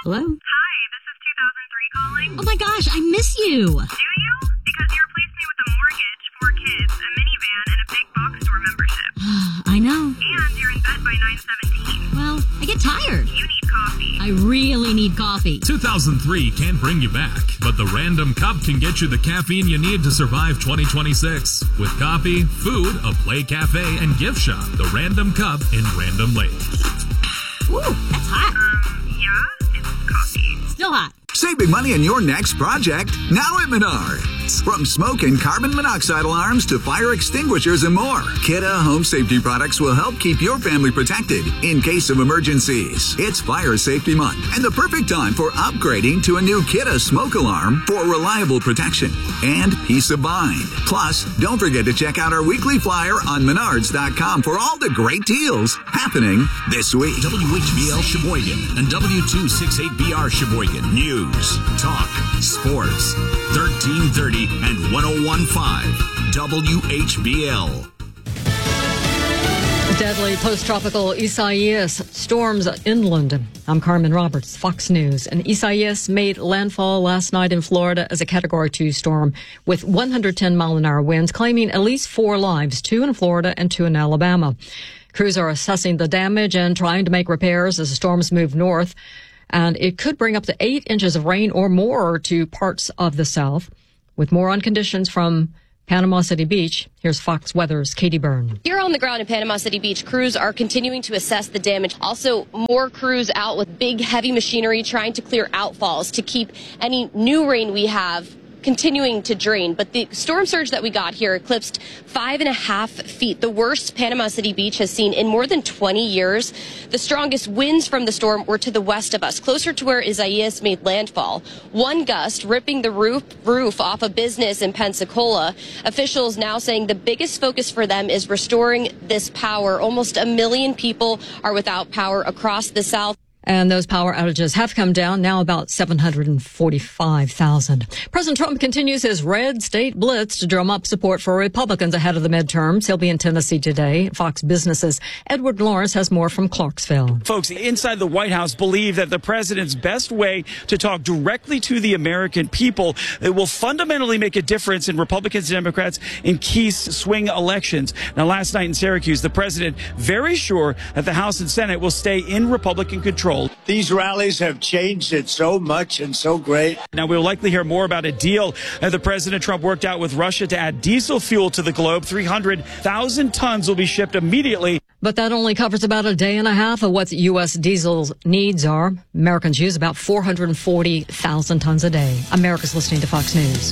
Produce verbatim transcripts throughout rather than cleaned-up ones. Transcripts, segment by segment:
Hello? Hi, this is two thousand three calling. Oh my gosh, I miss you. Do you? Because you replaced me with a mortgage, four kids, a minivan, and a big box store membership. I know. And you're in bed by nine seventeen. Well, I get tired. You need coffee. I really need coffee. two thousand three can't bring you back, but the Random Cup can get you the caffeine you need to survive twenty twenty-six. With coffee, food, a play cafe, and gift shop, the Random Cup in Random Lake. Ooh, that's hot. Um, yeah, it's coffee. Still hot. Save big money on your next project now at Menards. From smoke and carbon monoxide alarms to fire extinguishers and more, Kidde Home Safety products will help keep your family protected in case of emergencies. It's Fire Safety Month and the perfect time for upgrading to a new Kidde smoke alarm for reliable protection and peace of mind. Plus, don't forget to check out our weekly flyer on menards dot com for all the great deals happening this week. W H B L Sheboygan and W two sixty-eight B R Sheboygan. News, talk, sports. thirteen thirty and one oh one point five W H B L. Deadly post-tropical Isaias storms inland. I'm Carmen Roberts, Fox News. And Isaias made landfall last night in Florida as a Category two storm with one hundred ten mile an hour winds, claiming at least four lives, two in Florida and two in Alabama. Crews are assessing the damage and trying to make repairs as the storms move north. And it could bring up to eight inches of rain or more to parts of the South. With more on conditions from Panama City Beach, here's Fox Weather's Katie Byrne. Here on the ground in Panama City Beach, crews are continuing to assess the damage. Also, more crews out with big, heavy machinery trying to clear outfalls to keep any new rain we have continuing to drain. But the storm surge that we got here eclipsed five and a half feet, the worst Panama City Beach has seen in more than twenty years. The strongest winds from the storm were to the west of us, closer to where Isaias made landfall. One gust ripping the roof, roof off a business in Pensacola. Officials now saying the biggest focus for them is restoring this power. Almost a million people are without power across the South. And those power outages have come down, now about seven hundred forty-five thousand. President Trump continues his red state blitz to drum up support for Republicans ahead of the midterms. He'll be in Tennessee today. Fox Business's Edward Lawrence has more from Clarksville. Folks inside the White House believe that the president's best way to talk directly to the American people, it will fundamentally make a difference in Republicans and Democrats in key swing elections. Now, last night in Syracuse, the president very sure that the House and Senate will stay in Republican control. These rallies have changed it so much and so great. Now, we'll likely hear more about a deal that the President Trump worked out with Russia to add diesel fuel to the globe. three hundred thousand tons will be shipped immediately. But that only covers about a day and a half of what U S diesel's needs are. Americans use about four hundred forty thousand tons a day. America's listening to Fox News.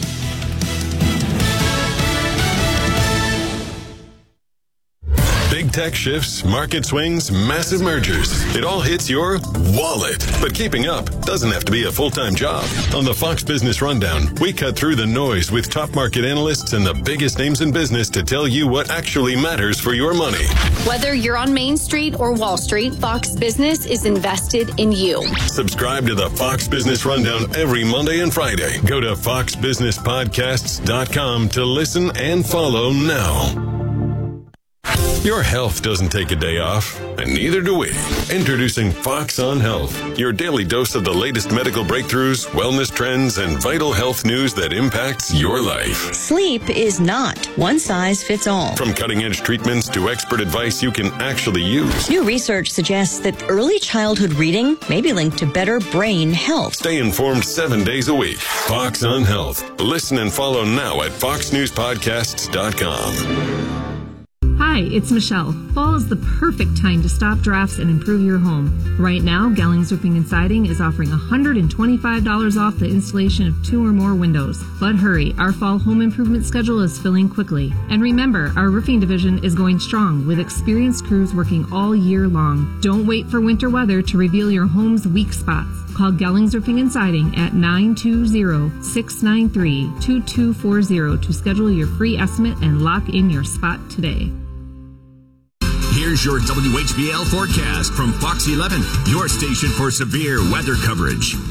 Big tech shifts, market swings, massive mergers. It all hits your wallet. But keeping up doesn't have to be a full-time job. On the Fox Business Rundown, we cut through the noise with top market analysts and the biggest names in business to tell you what actually matters for your money. Whether you're on Main Street or Wall Street, Fox Business is invested in you. Subscribe to the Fox Business Rundown every Monday and Friday. Go to fox business podcasts dot com to listen and follow now. Your health doesn't take a day off, and neither do we. Introducing Fox on Health, your daily dose of the latest medical breakthroughs, wellness trends, and vital health news that impacts your life. Sleep is not one size fits all. From cutting-edge treatments to expert advice you can actually use. New research suggests that early childhood reading may be linked to better brain health. Stay informed seven days a week. Fox on Health. Listen and follow now at fox news podcasts dot com. Hi, it's Michelle. Fall is the perfect time to stop drafts and improve your home. Right now, Gellings Roofing and Siding is offering one hundred twenty-five dollars off the installation of two or more windows. But hurry, our fall home improvement schedule is filling quickly. And remember, our roofing division is going strong with experienced crews working all year long. Don't wait for winter weather to reveal your home's weak spots. Call Gellings Roofing and Siding at nine two zero, six nine three, two two four zero to schedule your free estimate and lock in your spot today. Here's your W H B L forecast from Fox eleven, your station for severe weather coverage.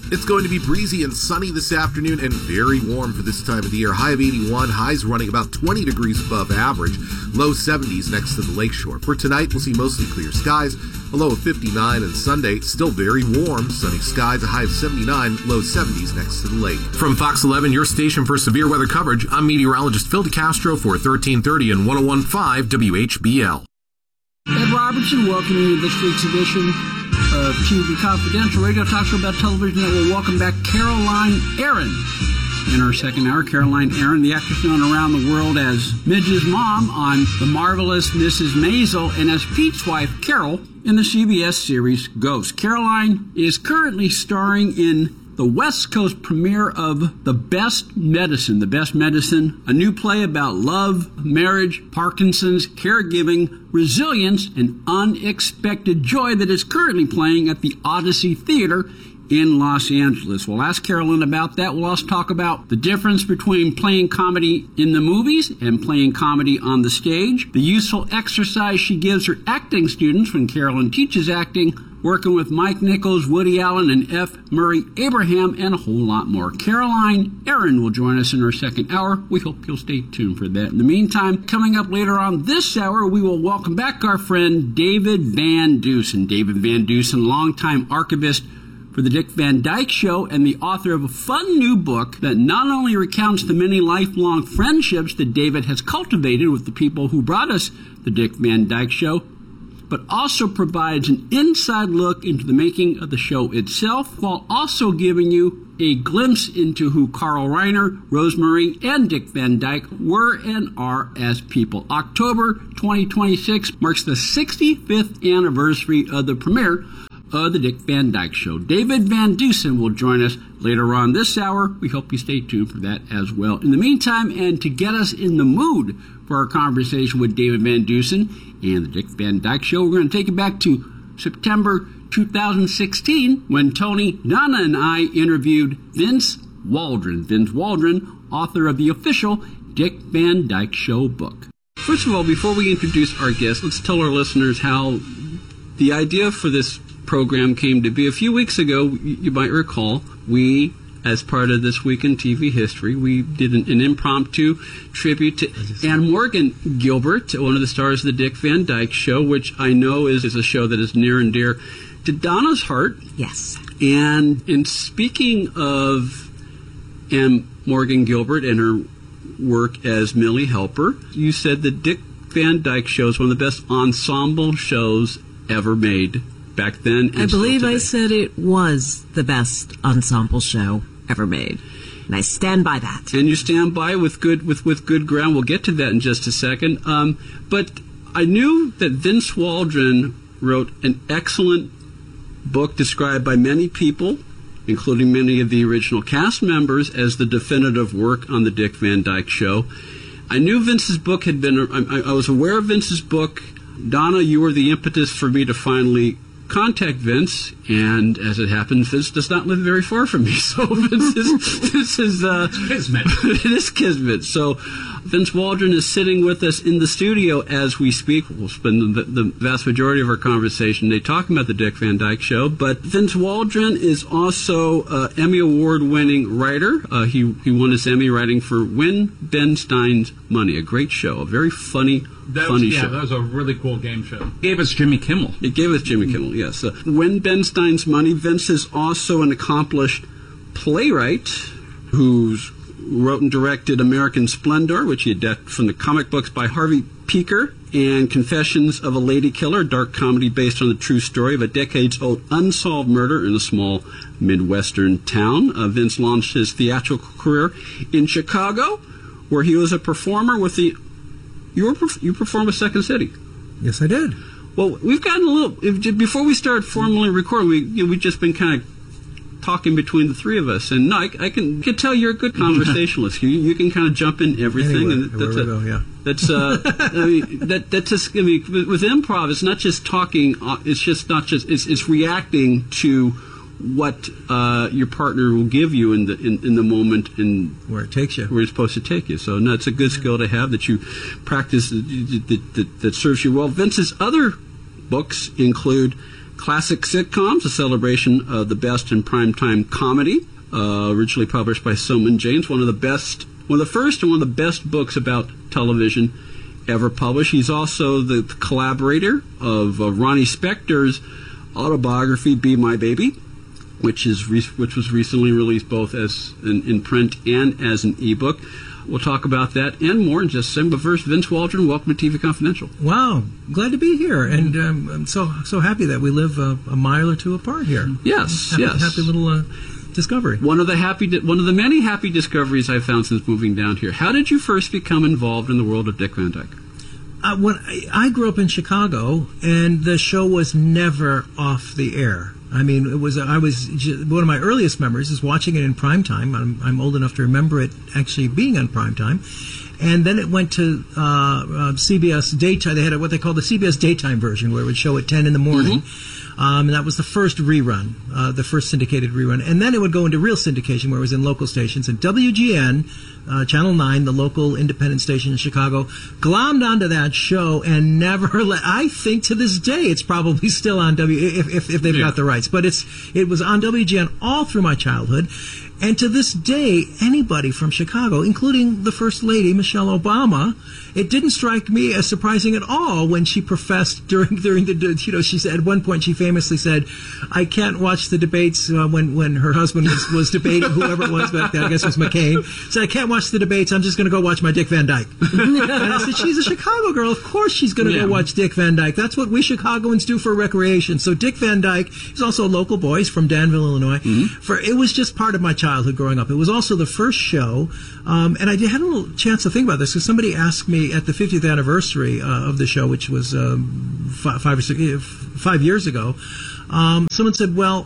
It's going to be breezy and sunny this afternoon and very warm for this time of the year. High of eighty-one, highs running about twenty degrees above average, low seventies next to the lakeshore. For tonight, we'll see mostly clear skies, a low of fifty-nine, and Sunday, still very warm, sunny skies, a high of seventy-nine, low seventies next to the lake. From Fox eleven, your station for severe weather coverage, I'm meteorologist Phil DeCastro for thirteen thirty and one oh one point five W H B L. Ed Robertson welcoming you to this week's edition of T V Confidential, radio talk show about television that will welcome back Caroline Aaron. In our second hour, Caroline Aaron, the actress known around the world as Midge's mom on The Marvelous Missus Maisel and as Pete's wife, Carol, in the C B S series Ghost. Caroline is currently starring in the West Coast premiere of The Best Medicine. The Best Medicine, a new play about love, marriage, Parkinson's, caregiving, resilience, and unexpected joy that is currently playing at the Odyssey Theater in Los Angeles. We'll ask Carolyn about that. We'll also talk about the difference between playing comedy in the movies and playing comedy on the stage, the useful exercise she gives her acting students when Carolyn teaches acting, working with Mike Nichols, Woody Allen, and F. Murray Abraham, and a whole lot more. Caroline Aaron will join us in our second hour. We hope you'll stay tuned for that. In the meantime, coming up later on this hour, we will welcome back our friend David Van Dusen. David Van Dusen, longtime archivist for the Dick Van Dyke Show and the author of a fun new book that not only recounts the many lifelong friendships that David has cultivated with the people who brought us the Dick Van Dyke Show, but also provides an inside look into the making of the show itself, while also giving you a glimpse into who Carl Reiner, Rosemary, and Dick Van Dyke were and are as people. October twenty twenty-six marks the sixty-fifth anniversary of the premiere of the Dick Van Dyke Show. David Van Dusen will join us later on this hour. We hope you stay tuned for that as well. In the meantime, and to get us in the mood for our conversation with David Van Dusen and the Dick Van Dyke Show, we're going to take it back to September two thousand sixteen when Tony, Donna, and I interviewed Vince Waldron. Vince Waldron, author of the official Dick Van Dyke Show book. First of all, before we introduce our guest, let's tell our listeners how the idea for this program came to be. A few weeks ago, you might recall, we, as part of This Week in T V History, we did an, an impromptu tribute to Anne Morgan Gilbert, one of the stars of the Dick Van Dyke Show, which I know is, is a show that is near and dear to Donna's heart. Yes. And in speaking of Anne Morgan Gilbert and her work as Millie Helper, you said the Dick Van Dyke Show is one of the best ensemble shows ever made. Back then, I believe I said it was the best ensemble show ever made, and I stand by that. And you stand by with good with, with good ground. We'll get to that in just a second. Um, but I knew that Vince Waldron wrote an excellent book described by many people, including many of the original cast members, as the definitive work on the Dick Van Dyke Show. I knew Vince's book had been. I, I was aware of Vince's book. Donna, you were the impetus for me to finally contact Vince, and as it happens, Vince does not live very far from me, so Vince is, this is uh, kismet. It is kismet. So Vince Waldron is sitting with us in the studio as we speak. We'll spend the, the vast majority of our conversation today talking about the Dick Van Dyke Show, but Vince Waldron is also an Emmy Award-winning writer. Uh, he, he won his Emmy writing for When Ben Stein's Money, a great show, a very funny That Funny was, yeah, show. that was a really cool game show. It gave us Jimmy Kimmel. It gave us Jimmy Kimmel, yes. Uh, when Ben Stein's Money, Vince is also an accomplished playwright who's wrote and directed American Splendor, which he adapted from the comic books by Harvey Pekar, and Confessions of a Lady Killer, a dark comedy based on the true story of a decades-old unsolved murder in a small Midwestern town. Uh, Vince launched his theatrical career in Chicago, where he was a performer with the You were you performed with Second City. Yes, I did. Well, we've gotten a little if, before we started formally recording. We you know, we've just been kind of talking between the three of us, and no, I, I can can tell you're a good conversationalist. you you can kind of jump in everything, Anywhere, and that's we a, go, yeah. that's uh, I mean that that's just I mean with, with improv, it's not just talking. Uh, it's just not just it's it's reacting to what uh, your partner will give you in the in, in the moment and where it takes you, where it's supposed to take you. So no, it's a good skill to have that you practice that, that, that serves you well. Vince's other books include Classic Sitcoms, a celebration of the best in primetime comedy, uh, originally published by Soman James, one of the best, one of the first and one of the best books about television ever published. He's also the collaborator of uh, Ronnie Spector's autobiography, Be My Baby, which is re- which was recently released both as in, in print and as an ebook. We'll talk about that and more in just a second. But first, Vince Waldron, welcome to T V Confidential. Wow, glad to be here, and um, I'm so so happy that we live a, a mile or two apart here. Yes, happy, yes. Happy little uh, discovery. One of the happy, di- one of the many happy discoveries I've found since moving down here. How did you first become involved in the world of Dick Van Dyke? Uh, when I, I grew up in Chicago, and the show was never off the air. I mean, it was. I was one of my earliest memories is watching it in prime time. I'm, I'm old enough to remember it actually being on prime time, and then it went to uh, uh, C B S daytime. They had what they called the C B S daytime version, where it would show at ten in the morning. Mm-hmm. Um, and that was the first rerun, uh, the first syndicated rerun. And then it would go into real syndication, where it was in local stations. And W G N, uh, Channel nine, the local independent station in Chicago, glommed onto that show and never let... I think to this day it's probably still on W... if, if, if they've yeah. got the rights. But it's it was on W G N all through my childhood. And to this day, anybody from Chicago, including the First Lady, Michelle Obama, it didn't strike me as surprising at all when she professed during during the, you know, she said at one point she famously said, I can't watch the debates uh, when, when her husband was, was debating, whoever it was back then, I guess it was McCain, said, I can't watch the debates, I'm just going to go watch my Dick Van Dyke. And I said, she's a Chicago girl, of course she's going to yeah. go watch Dick Van Dyke. That's what we Chicagoans do for recreation. So Dick Van Dyke, he's also a local boy, he's from Danville, Illinois. Mm-hmm. For it was just part of my childhood. Childhood growing up. It was also the first show, um, and I had a little chance to think about this because somebody asked me at the fiftieth anniversary uh, of the show, which was um, five, five or six, five years ago. Um, someone said, "Well,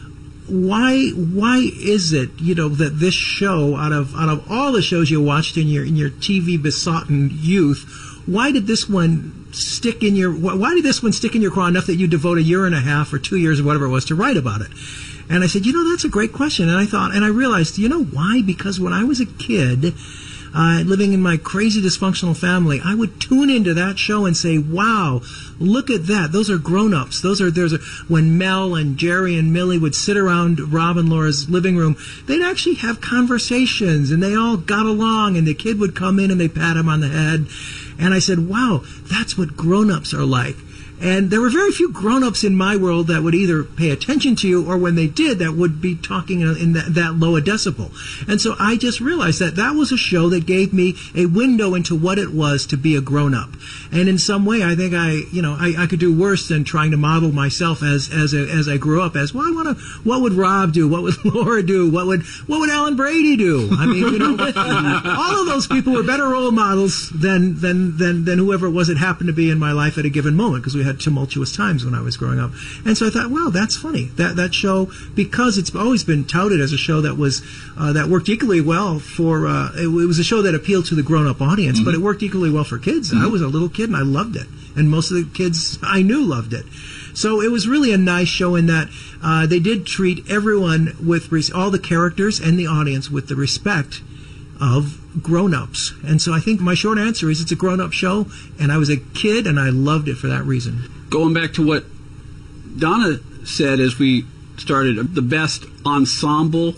why why is it you know that this show out of out of all the shows you watched in your in your T V besotted youth, why did this one stick in your why did this one stick in your craw enough that you devote a year and a half or two years or whatever it was to write about it?" And I said, you know, that's a great question. And I thought, and I realized, you know why? Because when I was a kid, uh, living in my crazy dysfunctional family, I would tune into that show and say, wow, look at that. Those are grown-ups. Those are, there's a, when Mel and Jerry and Millie would sit around Rob and Laura's living room, they'd actually have conversations and they all got along and the kid would come in and they'd pat him on the head. And I said, wow, that's what grown-ups are like. And there were very few grown-ups in my world that would either pay attention to you or when they did, that would be talking in that, that low a decibel. And so I just realized that that was a show that gave me a window into what it was to be a grown-up. And in some way, I think I, you know, I, I could do worse than trying to model myself as as a, as I grew up as, well, I want to, what would Rob do? What would Laura do? What would what would Alan Brady do? I mean, you know, all of those people were better role models than than than than whoever it was that happened to be in my life at a given moment, because we had tumultuous times when I was growing up. And so I thought, wow, that's funny. That that show, because it's always been touted as a show that was uh, that worked equally well for uh, it, it was a show that appealed to the grown-up audience, mm-hmm. but it worked equally well for kids. Mm-hmm. I was a little kid and I loved it, and most of the kids I knew loved it. So it was really a nice show in that uh, they did treat everyone with res- all the characters and the audience with the respect of grown-ups. And so I think my short answer is it's a grown-up show, and I was a kid and I loved it for that reason. Going back to what Donna said as we started, the best ensemble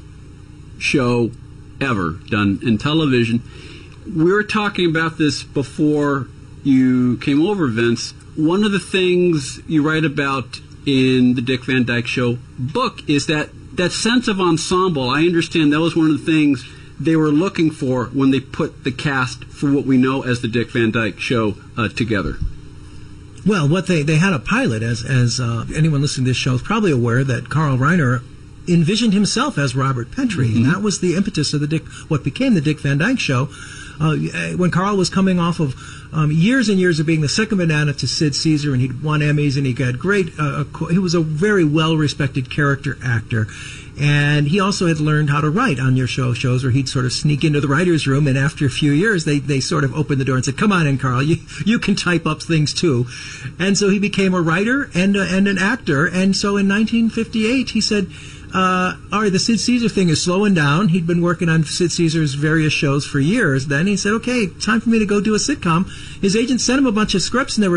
show ever done in television. We were talking about this before you came over, Vince. One of the things you write about in the Dick Van Dyke Show book is that that sense of ensemble. I understand that was one of the things they were looking for when they put the cast for what we know as the Dick Van Dyke Show uh, together. Well, what they, they had a pilot, as as uh, anyone listening to this show is probably aware, that Carl Reiner envisioned himself as Robert Petrie, mm-hmm. and that was the impetus of the Dick, what became the Dick Van Dyke Show. Uh, when Carl was coming off of um, years and years of being the second banana to Sid Caesar, and he'd won Emmys, and he got great, uh, he was a very well-respected character actor. And he also had learned how to write on your show shows where he'd sort of sneak into the writer's room, and after a few years, they, they sort of opened the door and said, come on in, Carl, you, you can type up things too. And so he became a writer and, a, and an actor. And so in nineteen fifty-eight, he said, uh, all right, the Sid Caesar thing is slowing down. He'd been working on Sid Caesar's various shows for years. Then he said, okay, time for me to go do a sitcom. His agent sent him a bunch of scripts, and they were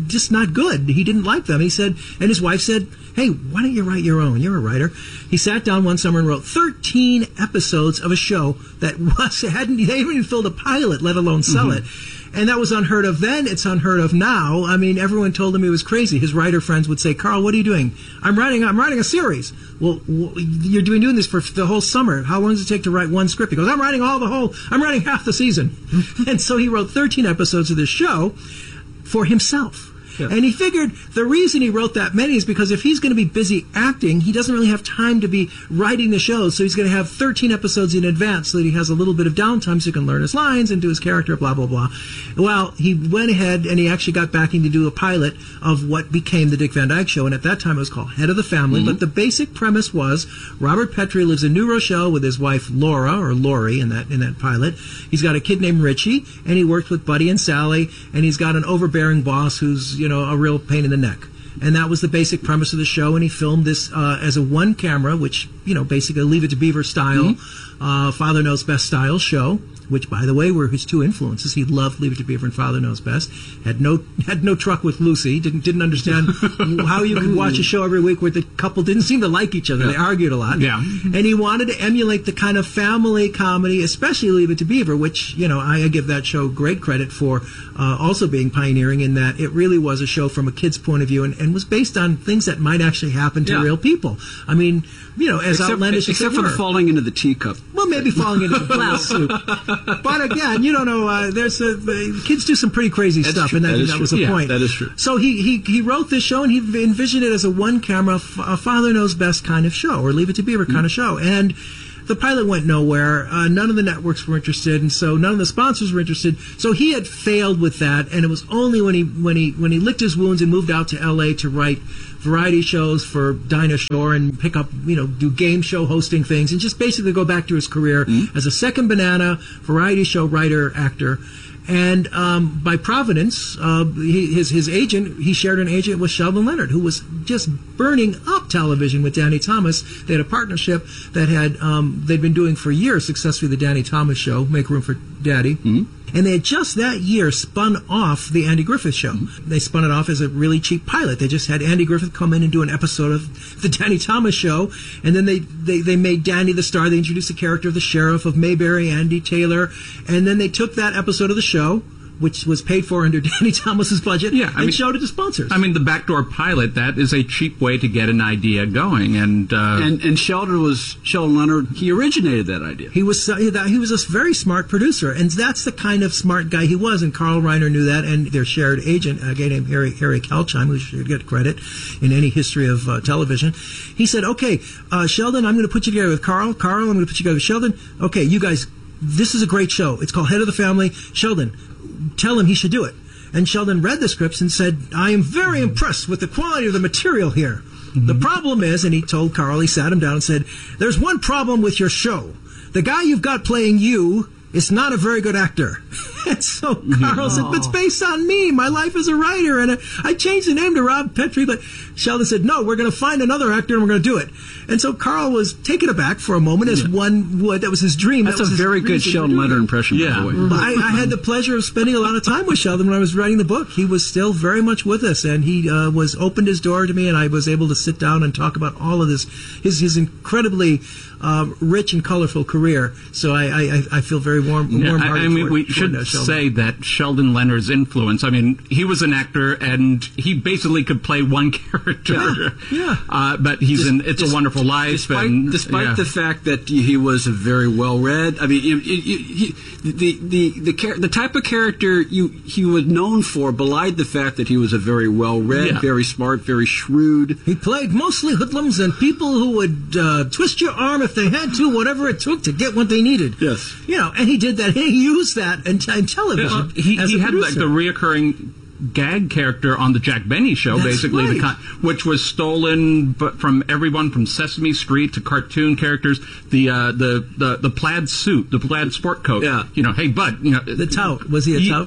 just not good. He didn't like them. He said, and his wife said, hey, why don't you write your own? You're a writer. He sat down one summer and wrote thirteen episodes of a show that was hadn't they hadn't even filled a pilot, let alone sell mm-hmm. it. And that was unheard of then. It's unheard of now. I mean, everyone told him he was crazy. His writer friends would say, Carl, what are you doing? I'm writing I'm writing a series. Well, you're doing, doing this for the whole summer. How long does it take to write one script? He goes, I'm writing all the whole, I'm writing half the season. And so he wrote thirteen episodes of this show for himself. Yeah. And he figured the reason he wrote that many is because if he's going to be busy acting, he doesn't really have time to be writing the shows. So he's going to have thirteen episodes in advance so that he has a little bit of downtime so he can learn his lines and do his character, blah, blah, blah. Well, he went ahead and he actually got backing to do a pilot of what became the Dick Van Dyke Show. And at that time it was called Head of the Family. Mm-hmm. But the basic premise was Robert Petrie lives in New Rochelle with his wife Laura, or Lori in that, in that pilot. He's got a kid named Richie, and he works with Buddy and Sally, and he's got an overbearing boss who's, you know, a real pain in the neck. And that was the basic premise of the show, and he filmed this uh, as a one camera, which, you know, basically Leave It to Beaver style, mm-hmm. uh, Father Knows Best style show, which, by the way, were his two influences. He loved Leave It to Beaver and Father Knows Best. Had no had no truck with Lucy. Didn't didn't understand how you could watch a show every week where the couple didn't seem to like each other. Yeah. They argued a lot. Yeah. And he wanted to emulate the kind of family comedy, especially Leave It to Beaver, which, you know, I give that show great credit for uh, also being pioneering in that it really was a show from a kid's point of view and, and was based on things that might actually happen to yeah. real people. I mean, you know, as except, outlandish except as for were. the falling into the teacup. Well, maybe falling into the well soup. But again, you don't know. Uh, there's a, the kids do some pretty crazy That's stuff, true. and that, that, that true. was the yeah, point. That is true. So he, he he wrote this show, and he envisioned it as a one-camera, f- a Father Knows Best kind of show, or Leave It to Beaver mm-hmm. kind of show. And the pilot went nowhere. Uh, none of the networks were interested, and so none of the sponsors were interested. So he had failed with that, and it was only when he when he when he licked his wounds and moved out to L A to write variety shows for Dinah Shore and pick up, you know, do game show hosting things and just basically go back to his career mm-hmm. as a second banana variety show writer, actor. And um, by providence, uh, he, his his agent, he shared an agent with Sheldon Leonard, who was just burning up television with Danny Thomas. They had a partnership that had um, they'd been doing for years successfully, the Danny Thomas Show, Make Room for Daddy. Mm-hmm. And they had just that year spun off the Andy Griffith Show. Mm-hmm. They spun it off as a really cheap pilot. They just had Andy Griffith come in and do an episode of the Danny Thomas Show, and then they, they, they made Danny the star. They introduced the character of the sheriff of Mayberry, Andy Taylor, and then they took that episode of the show, which was paid for under Danny Thomas's budget, yeah, I and mean, showed it to sponsors. I mean, the backdoor pilot, that is a cheap way to get an idea going. And uh, and, and Sheldon was, Sheldon Leonard, he originated that idea. He was he was a very smart producer, and that's the kind of smart guy he was, and Carl Reiner knew that, and their shared agent, a guy named Harry, Harry Kalchheim, who should get credit in any history of uh, television. He said, okay, uh, Sheldon, I'm going to put you together with Carl. Carl, I'm going to put you together with Sheldon. Okay, you guys, this is a great show. It's called Head of the Family. Sheldon, tell him he should do it. And Sheldon read the scripts and said, I am very impressed with the quality of the material here. Mm-hmm. The problem is, and he told Carl, he sat him down and said, there's one problem with your show. The guy you've got playing you is not a very good actor. And so Carl said, but it's based on me. My life as a writer. And I changed the name to Rob Petrie, but Sheldon said, no, we're going to find another actor and we're going to do it. And so Carl was taken aback for a moment, as yeah. one would. That was his dream. That's that was a very good Sheldon Leonard impression, yeah. by the way. Mm-hmm. I, I had the pleasure of spending a lot of time with Sheldon when I was writing the book. He was still very much with us, and he uh, was opened his door to me, and I was able to sit down and talk about all of this, his his incredibly uh, rich and colorful career. So I I, I feel very warm. Yeah, warm I, I mean, toward, we should uh, say that Sheldon Leonard's influence. I mean, he was an actor, and he basically could play one character. Yeah, yeah. Uh, but he's Just, in It's just, a Wonderful Life. Despite, and, despite yeah. the fact that he was a very well read, I mean, you, you, you, the the the char- the type of character you he was known for belied the fact that he was a very well read, yeah. very smart, very shrewd. He played mostly hoodlums and people who would uh, twist your arm if they had to, whatever it took to get what they needed. Yes, you know, and he did that. And he used that in, in television. Yeah. He, as he a had like the reoccurring gag character on the Jack Benny Show, That's basically, right. the con- which was stolen but from everyone from Sesame Street to cartoon characters. The uh, the, the the plaid suit, the plaid sport coat. Yeah. You know, hey bud, you know the tout. Was he a he, tout?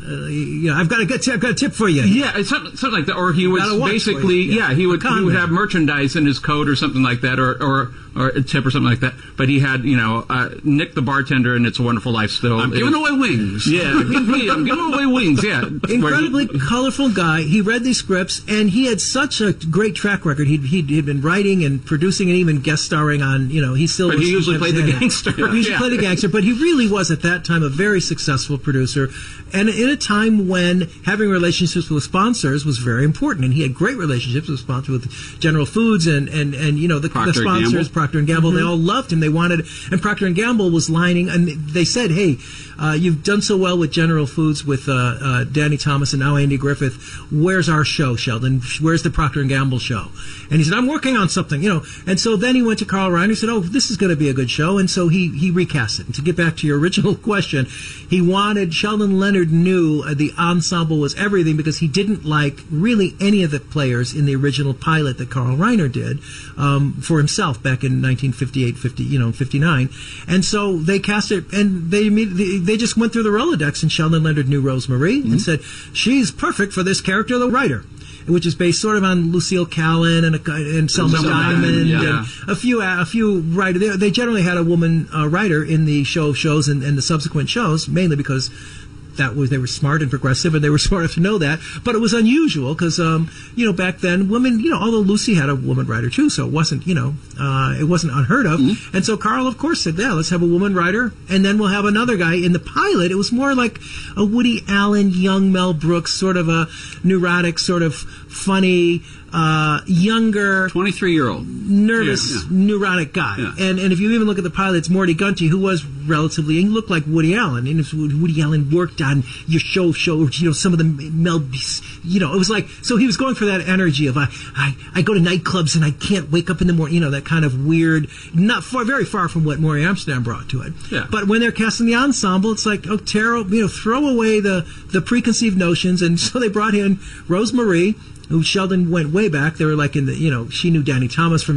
uh, you know, I've got a good tip, I've got a tip for you. Yeah, it's something, something like that. Or he would Got a watch for basically, you. yeah, Yeah. he would A he would comment. have merchandise in his coat or something like that, or or, or a tip or something like that. But he had, you know, uh, Nick the bartender and It's a Wonderful Life still. I'm giving away wings. Yeah, give me, I'm giving away wings. Yeah, Incredibly colorful guy. He read these scripts, and he had such a great track record. He'd, he'd, he'd been writing and producing and even guest starring on, you know, he still But was he usually played the sometimes- gangster. He usually Yeah. played the gangster, but he really was at that time a very successful producer. And in a time when having relationships with sponsors was very important, and he had great relationships with sponsors, with General Foods and, and, and you know, the, the Procter and sponsors, Gamble. Procter and Gamble, they all loved him. They wanted, and Procter and Gamble was lining, and they said, hey, uh, you've done so well with General Foods, with uh, uh, Danny Thomas and now Andy Griffith. Where's our show, Sheldon? Where's the Procter and Gamble show? And he said, I'm working on something, you know. And so then he went to Carl Reiner and said, oh, this is going to be a good show. And so he, he recast it. And to get back to your original question, he wanted, Sheldon Leonard knew uh, the ensemble was everything because he didn't like really any of the players in the original pilot that Carl Reiner did um, for himself back in nineteen fifty-eight, fifty, you know, fifty-nine. And so they cast it, and they immediately, they just went through the Rolodex, and Sheldon Leonard knew Rosemarie and said, she's perfect for this character, the writer, which is based sort of on Lucille Callan and, a, and Selma Selma Diamond Diamond, yeah. and a few a few writers. They, they generally had a woman uh, writer in the show of shows and, and the subsequent shows, mainly because that was they were smart and progressive, and they were smart enough to know that. But it was unusual because, um, you know, back then, women, you know, although Lucy had a woman writer too, so it wasn't, you know, uh, it wasn't unheard of. Mm-hmm. And so Carl, of course, said, yeah, let's have a woman writer, and then we'll have another guy. In the pilot, it was more like a Woody Allen, young Mel Brooks, sort of a neurotic, sort of funny, uh, younger, twenty-three-year-old, nervous, Yeah, yeah. neurotic guy. Yeah. And and if you even look at the pilot, it's Morty Gunty, who was relatively, he looked like Woody Allen. And if Woody Allen worked on your show, show, you know, some of the Mel, you know, it was like, so he was going for that energy of, I, I, I go to nightclubs and I can't wake up in the morning, you know, that kind of weird, not far, very far from what Maury Amsterdam brought to it. Yeah. But when they're casting the ensemble, it's like, oh, Taro, you know, throw away the, the preconceived notions. And so they brought in Rosemarie, who Sheldon went way back. They were like in the, you know, she knew Danny Thomas from